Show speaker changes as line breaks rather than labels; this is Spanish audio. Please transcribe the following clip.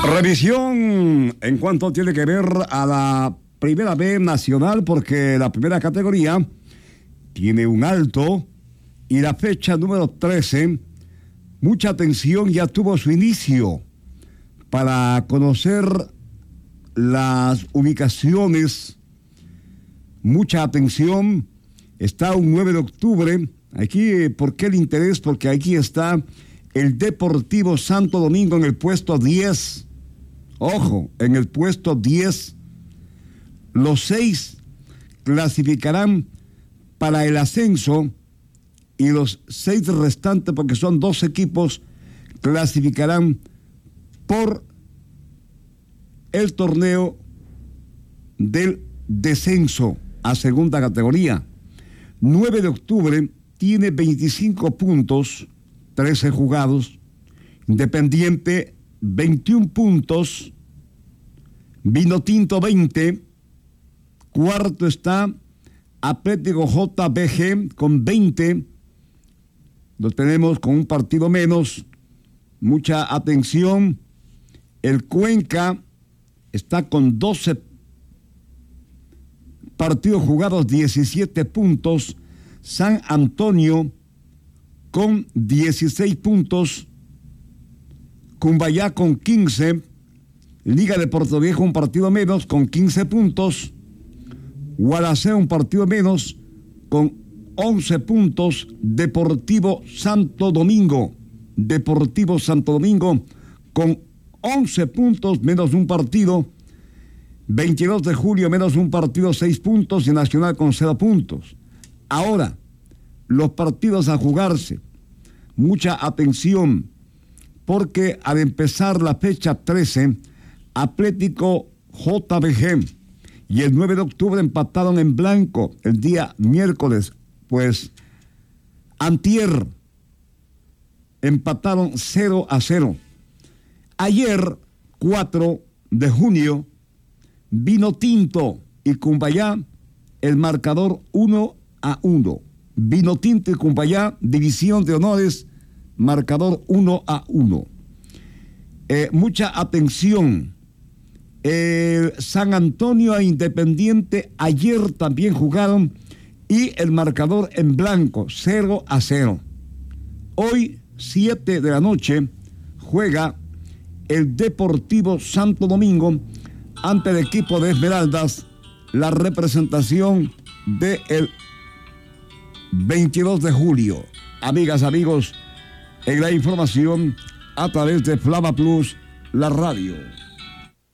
Revisión en cuanto tiene que ver a la Primera B Nacional, porque la primera categoría tiene un alto y la fecha número 13, mucha atención, ya tuvo su inicio para conocer las ubicaciones. Mucha atención, está un 9 de octubre, aquí, ¿por qué el interés? Porque aquí está el Deportivo Santo Domingo en el puesto 10. Ojo, en el puesto 10, los 6 clasificarán para el ascenso y los 6 restantes, porque son 2 equipos, clasificarán por el torneo del descenso a segunda categoría. 9 de octubre tiene 25 puntos, 13 jugados. Independiente, 21 puntos. Vinotinto, 20. Cuarto está Atlético JBG con 20. Lo tenemos con un partido menos. Mucha atención. El Cuenca está con 12 partidos jugados, 17 puntos. San Antonio con 16 puntos. Cumbayá con 15. Liga de Puerto Viejo un partido menos con 15 puntos. Gualaceo un partido menos con 11 puntos. Deportivo Santo Domingo con 11 puntos menos un partido. 22 de julio menos un partido, 6 puntos, y Nacional con 0 puntos. Ahora, los partidos a jugarse. Mucha atención, porque al empezar la fecha 13, Atlético JBG y el 9 de octubre empataron en blanco el día miércoles, pues antier empataron 0-0. Ayer, 4 de junio, Vinotinto y Cumbayá, el marcador 1-1. Vinotinto y Cumbayá, división de honores, marcador 1-1. Mucha atención. San Antonio e Independiente ayer también jugaron y el marcador en blanco, 0-0. Hoy, 7 de la noche, juega el Deportivo Santo Domingo ante el equipo de Esmeraldas, la representación del 22 de julio. Amigas, amigos, en la información a través de Flama Plus, la radio.